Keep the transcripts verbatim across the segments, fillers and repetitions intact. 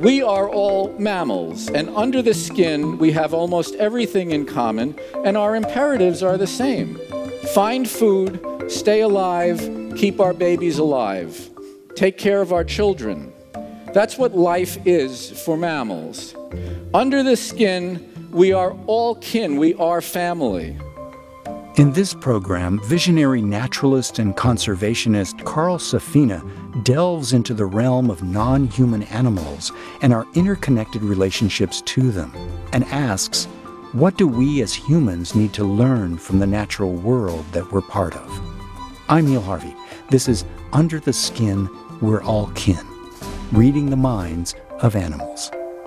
We are all mammals, and under the skin, we have almost everything in common, and our imperatives are the same. Find food, stay alive, keep our babies alive, take care of our children. That's what life is for mammals. Under the skin, we are all kin, we are family. In this program, visionary naturalist and conservationist Carl Safina delves into the realm of non-human animals and our interconnected relationships to them, and asks, what do we as humans need to learn from the natural world that we're part of? I'm Neil Harvey. This is Under the Skin, We're All Kin, reading the minds of animals.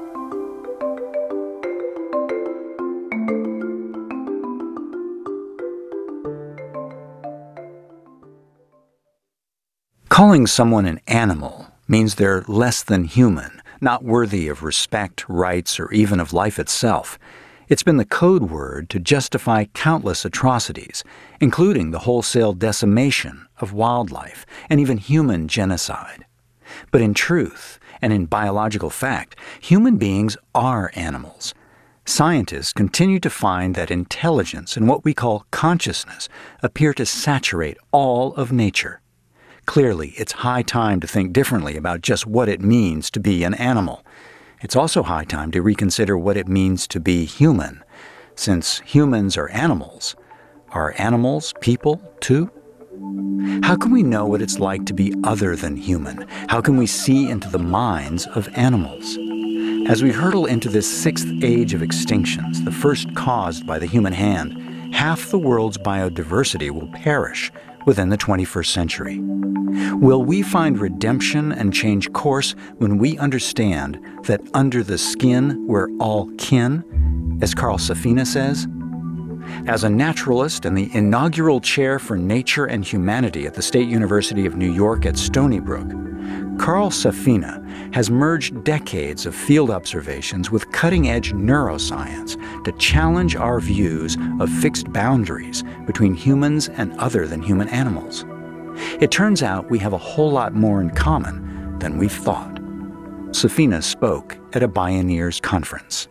Calling someone an animal means they're less than human, not worthy of respect, rights, or even of life itself. It's been the code word to justify countless atrocities, including the wholesale decimation of wildlife and even human genocide. But in truth, and in biological fact, human beings are animals. Scientists continue to find that intelligence and what we call consciousness appear to saturate all of nature. Clearly, it's high time to think differently about just what it means to be an animal. It's also high time to reconsider what it means to be human. Since humans are animals, are animals people too? How can we know what it's like to be other than human? How can we see into the minds of animals? As we hurtle into this sixth age of extinctions, the first caused by the human hand, half the world's biodiversity will perish within the twenty-first century. Will we find redemption and change course when we understand that under the skin we're all kin, as Carl Safina says? As a naturalist and the inaugural chair for nature and humanity at the State University of New York at Stony Brook, Carl Safina has merged decades of field observations with cutting-edge neuroscience to challenge our views of fixed boundaries between humans and other than human animals. It turns out we have a whole lot more in common than we've thought. Safina spoke at a Bioneers conference.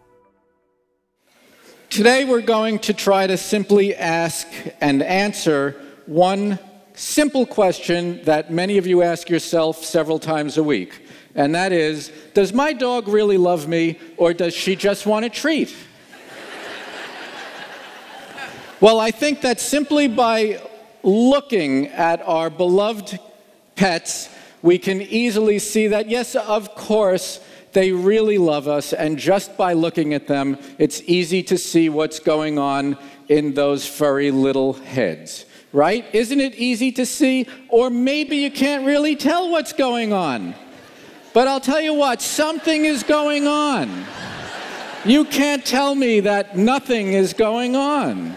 Today we're going to try to simply ask and answer one simple question that many of you ask yourself several times a week, and that is, does my dog really love me, or does she just want a treat? Well, I think that simply by looking at our beloved pets, we can easily see that, yes, of course, they really love us, and just by looking at them, it's easy to see what's going on in those furry little heads. Right? Isn't it easy to see? Or maybe you can't really tell what's going on. But I'll tell you what, something is going on. You can't tell me that nothing is going on.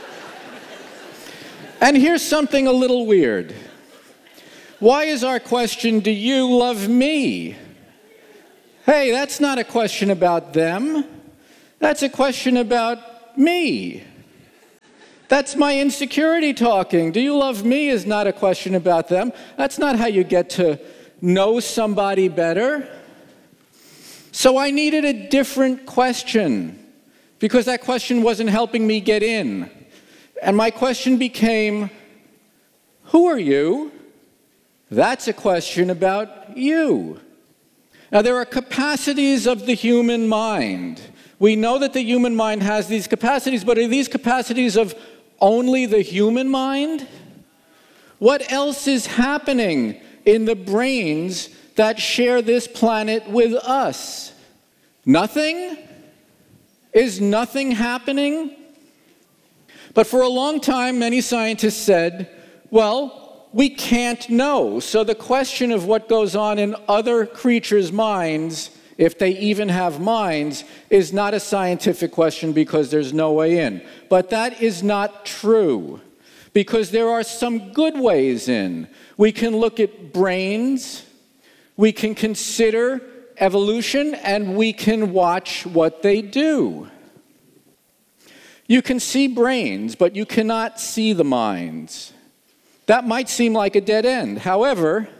And here's something a little weird. Why is our question, do you love me? Hey, that's not a question about them. That's a question about me. That's my insecurity talking. Do you love me is not a question about them. That's not how you get to know somebody better. So I needed a different question because that question wasn't helping me get in. And my question became, who are you? That's a question about you. Now, there are capacities of the human mind. We know that the human mind has these capacities, but are these capacities of only the human mind? What else is happening in the brains that share this planet with us? Nothing? Is nothing happening? But for a long time, many scientists said, well, we can't know. So the question of what goes on in other creatures' minds, if they even have minds, is not a scientific question because there's no way in. But that is not true, because there are some good ways in. We can look at brains, we can consider evolution, and we can watch what they do. You can see brains, but you cannot see the minds. That might seem like a dead end. However,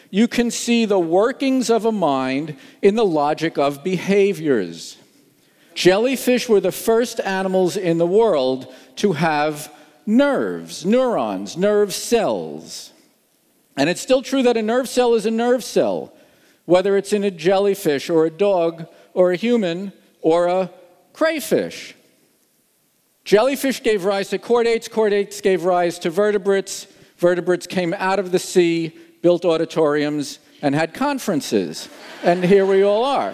you can see the workings of a mind in the logic of behaviors. Jellyfish were the first animals in the world to have nerves, neurons, nerve cells. And it's still true that a nerve cell is a nerve cell, whether it's in a jellyfish or a dog or a human or a crayfish. Jellyfish gave rise to chordates, chordates gave rise to vertebrates, vertebrates came out of the sea, built auditoriums, and had conferences. And here we all are.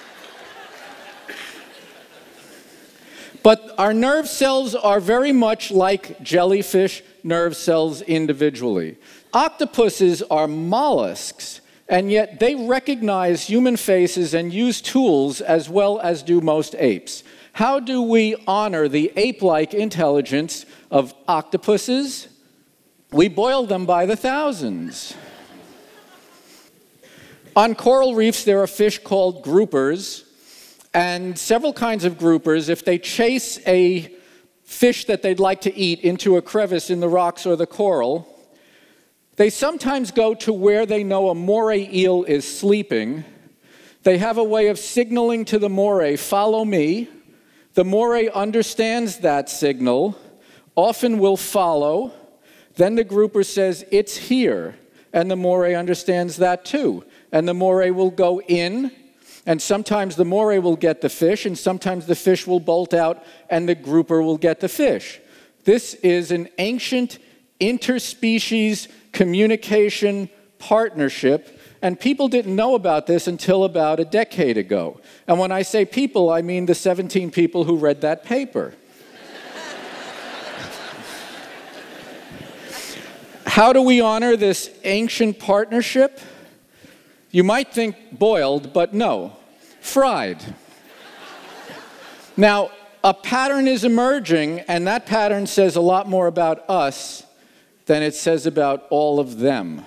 But our nerve cells are very much like jellyfish nerve cells individually. Octopuses are mollusks, and yet they recognize human faces and use tools as well as do most apes. How do we honor the ape-like intelligence of octopuses? We boil them by the thousands. On coral reefs, there are fish called groupers, and several kinds of groupers, if they chase a fish that they'd like to eat into a crevice in the rocks or the coral, they sometimes go to where they know a moray eel is sleeping. They have a way of signaling to the moray, "Follow me." The moray understands that signal, often will follow. Then the grouper says, "It's here." And the moray understands that too. And the moray will go in, and sometimes the moray will get the fish, and sometimes the fish will bolt out, and the grouper will get the fish. This is an ancient interspecies communication partnership, and people didn't know about this until about a decade ago. And when I say people, I mean the seventeen people who read that paper. How do we honor this ancient partnership? You might think boiled, but no, fried. Now, a pattern is emerging, and that pattern says a lot more about us than it says about all of them.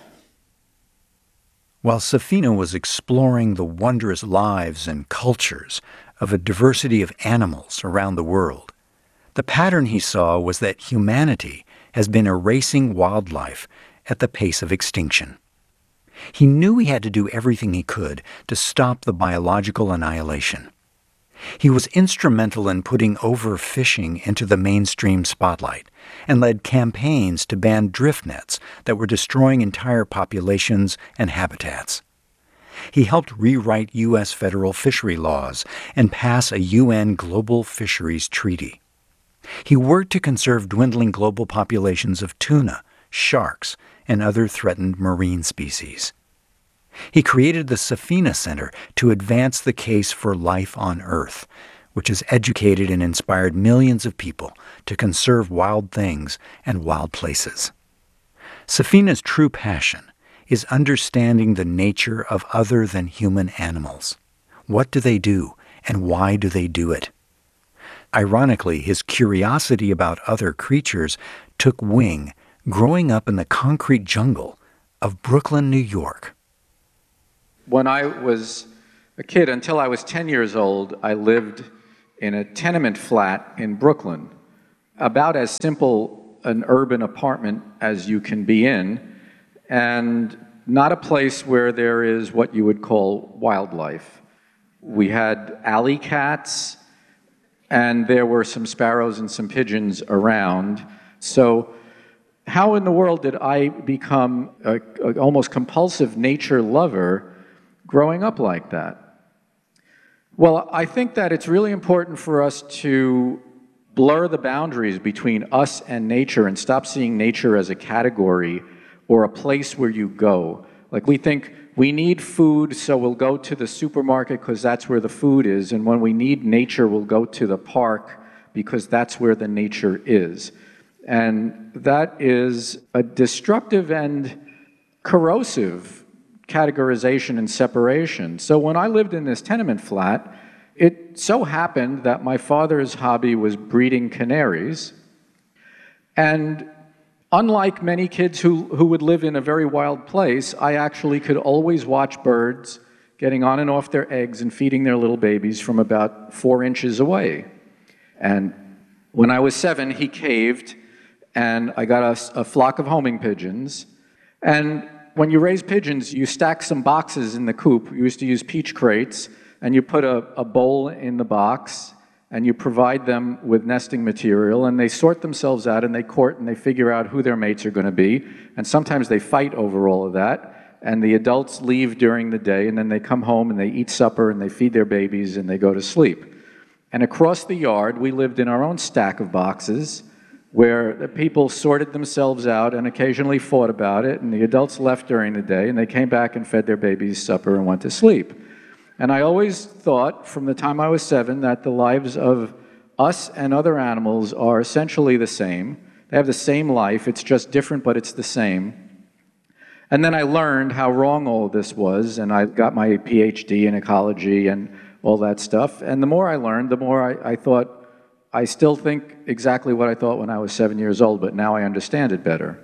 While Safina was exploring the wondrous lives and cultures of a diversity of animals around the world, the pattern he saw was that humanity has been erasing wildlife at the pace of extinction. He knew he had to do everything he could to stop the biological annihilation. He was instrumental in putting overfishing into the mainstream spotlight and led campaigns to ban drift nets that were destroying entire populations and habitats. He helped rewrite U S federal fishery laws and pass a U N Global Fisheries Treaty. He worked to conserve dwindling global populations of tuna, sharks, and other threatened marine species. He created the Safina Center to advance the case for life on Earth, which has educated and inspired millions of people to conserve wild things and wild places. Safina's true passion is understanding the nature of other than human animals. What do they do, and why do they do it? Ironically, his curiosity about other creatures took wing growing up in the concrete jungle of Brooklyn, New York. When I was a kid, until I was ten years old, I lived in a tenement flat in Brooklyn, about as simple an urban apartment as you can be in, and not a place where there is what you would call wildlife. We had alley cats, and there were some sparrows and some pigeons around. So how in the world did I become a, a almost compulsive nature lover growing up like that? Well, I think that it's really important for us to blur the boundaries between us and nature and stop seeing nature as a category or a place where you go. Like, we think we need food, so we'll go to the supermarket because that's where the food is, and when we need nature, we'll go to the park because that's where the nature is. And that is a destructive and corrosive categorization and separation. So when I lived in this tenement flat, it so happened that my father's hobby was breeding canaries. And unlike many kids who, who would live in a very wild place, I actually could always watch birds getting on and off their eggs and feeding their little babies from about four inches away. And when I was seven, he caved, and I got a, a flock of homing pigeons. And when you raise pigeons, you stack some boxes in the coop. You used to use peach crates, and you put a, a bowl in the box, and you provide them with nesting material, and they sort themselves out, and they court, and they figure out who their mates are going to be. And sometimes they fight over all of that, and the adults leave during the day, and then they come home, and they eat supper, and they feed their babies, and they go to sleep. And across the yard, we lived in our own stack of boxes, where the people sorted themselves out and occasionally fought about it, and the adults left during the day, and they came back and fed their babies supper and went to sleep. And I always thought, from the time I was seven, that the lives of us and other animals are essentially the same. They have the same life, it's just different, but it's the same. And then I learned how wrong all of this was, and I got my P H D in ecology and all that stuff. And the more I learned, the more I, I thought, I still think exactly what I thought when I was seven years old, but now I understand it better.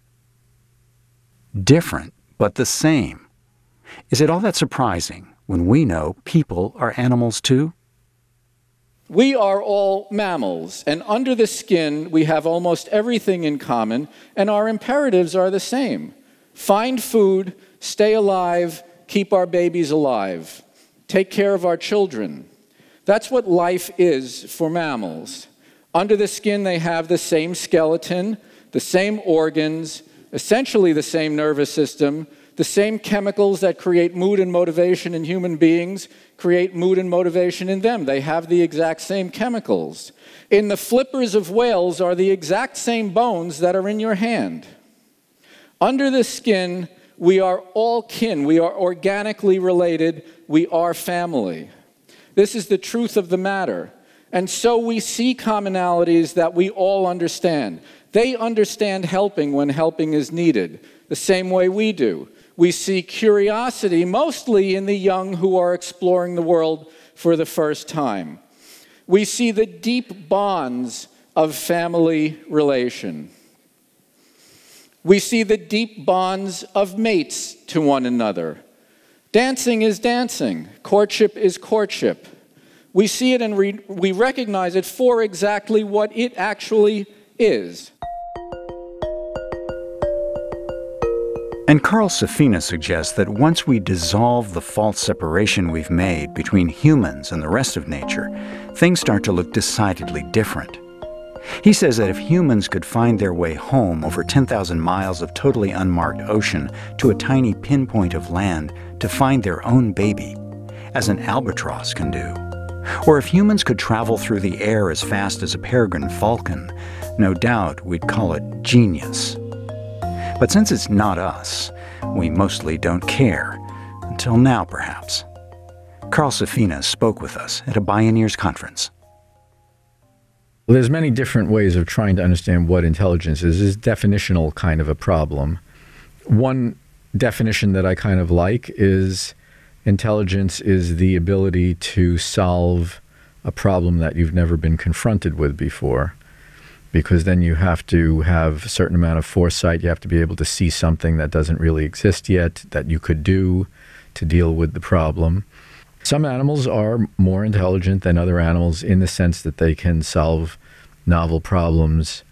Different, but the same. Is it all that surprising when we know people are animals too? We are all mammals, and under the skin we have almost everything in common, and our imperatives are the same. Find food, stay alive, keep our babies alive, take care of our children. That's what life is for mammals. Under the skin, they have the same skeleton, the same organs, essentially the same nervous system, the same chemicals that create mood and motivation in human beings create mood and motivation in them. They have the exact same chemicals. In the flippers of whales are the exact same bones that are in your hand. Under the skin, we are all kin. We are organically related. We are family. This is the truth of the matter. And so we see commonalities that we all understand. They understand helping when helping is needed, the same way we do. We see curiosity mostly in the young who are exploring the world for the first time. We see the deep bonds of family relation. We see the deep bonds of mates to one another. Dancing is dancing. Courtship is courtship. We see it and re- we recognize it for exactly what it actually is. And Carl Safina suggests that once we dissolve the false separation we've made between humans and the rest of nature, things start to look decidedly different. He says that if humans could find their way home over ten thousand miles of totally unmarked ocean to a tiny pinpoint of land to find their own baby, as an albatross can do, or if humans could travel through the air as fast as a peregrine falcon, no doubt we'd call it genius. But since it's not us, we mostly don't care, until now perhaps. Carl Safina spoke with us at a Bioneers conference. Well, there's many different ways of trying to understand what intelligence is. It's a definitional kind of a problem. One definition that I kind of like is intelligence is the ability to solve a problem that you've never been confronted with before, because then you have to have a certain amount of foresight. You have to be able to see something that doesn't really exist yet that you could do to deal with the problem. Some animals are more intelligent than other animals in the sense that they can solve novel problems